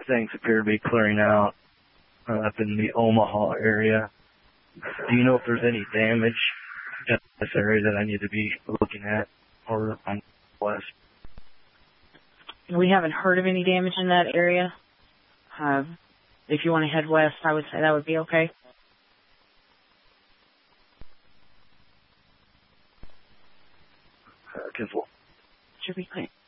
things appear to be clearing out up in the Omaha area. Do you know if there's any damage in this area that I need to be looking at or on west? We haven't heard of any damage in that area. If you want to head west, I would say that would be okay. Careful. Should be clear.